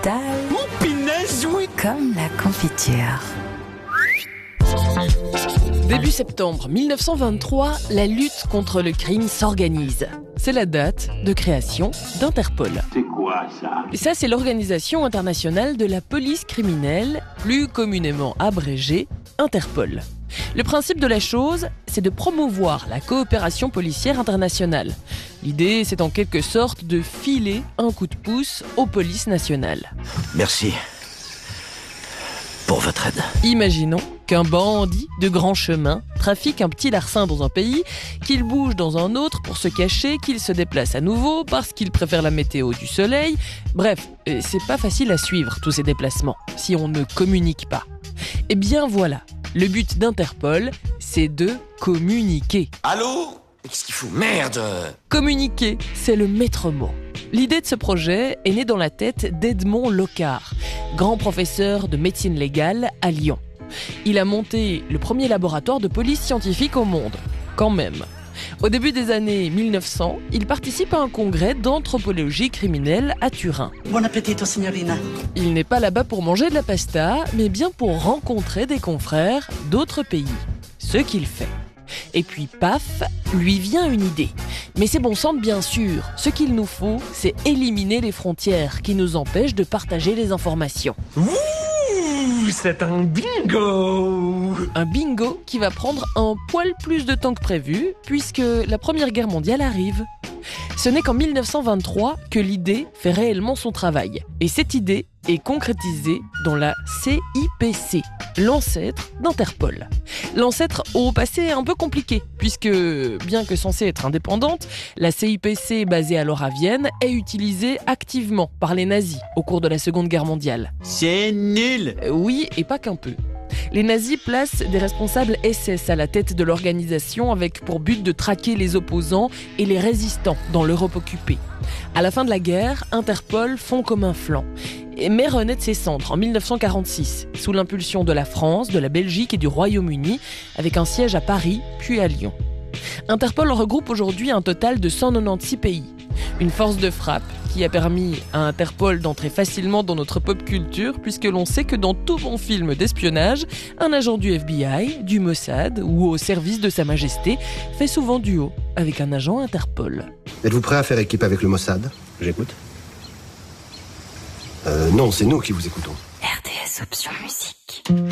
Oh, punaise, oui. Comme la confiture. Début septembre 1923, la lutte contre le crime s'organise. C'est la date de création d'Interpol. C'est quoi ça? Et ça, c'est l'Organisation internationale de la police criminelle, plus communément abrégée, Interpol. Le principe de la chose, c'est de promouvoir la coopération policière internationale. L'idée, c'est en quelque sorte de filer un coup de pouce aux polices nationales. Merci pour votre aide. Imaginons qu'un bandit de grand chemin trafique un petit larcin dans un pays, qu'il bouge dans un autre pour se cacher, qu'il se déplace à nouveau parce qu'il préfère la météo du soleil. Bref, c'est pas facile à suivre tous ces déplacements si on ne communique pas. Eh bien voilà, le but d'Interpol, c'est de communiquer. Allô? Qu'est-ce qu'il fout? Merde! Communiquer, c'est le maître mot. L'idée de ce projet est née dans la tête d'Edmond Locard, grand professeur de médecine légale à Lyon. Il a monté le premier laboratoire de police scientifique au monde, quand même. Au début des années 1900, il participe à un congrès d'anthropologie criminelle à Turin. Bon appétit, signorina. Il n'est pas là-bas pour manger de la pasta, mais bien pour rencontrer des confrères d'autres pays. Ce qu'il fait. Et puis, paf, lui vient une idée. Mais c'est bon sang, bien sûr. Ce qu'il nous faut, c'est éliminer les frontières qui nous empêchent de partager les informations. Ouh, c'est un bingo! Un bingo qui va prendre un poil plus de temps que prévu, puisque la Première Guerre mondiale arrive. Ce n'est qu'en 1923 que l'idée fait réellement son travail. Et cette idée est concrétisée dans la CIPC, l'ancêtre d'Interpol. L'ancêtre au passé un peu compliqué, puisque, bien que censée être indépendante, la CIPC, basée alors à Vienne, est utilisée activement par les nazis au cours de la Seconde Guerre mondiale. C'est nul! Oui, et pas qu'un peu. Les nazis placent des responsables SS à la tête de l'organisation avec pour but de traquer les opposants et les résistants dans l'Europe occupée. À la fin de la guerre, Interpol fond comme un flanc, mais renaît de ses cendres en 1946, sous l'impulsion de la France, de la Belgique et du Royaume-Uni, avec un siège à Paris puis à Lyon. Interpol regroupe aujourd'hui un total de 196 pays. Une force de frappe qui a permis à Interpol d'entrer facilement dans notre pop culture, puisque l'on sait que dans tout bon film d'espionnage, un agent du FBI, du Mossad ou au service de Sa Majesté fait souvent duo avec un agent Interpol. Êtes-vous prêt à faire équipe avec le Mossad? J'écoute. Non, c'est nous qui vous écoutons. RDS Option Musique.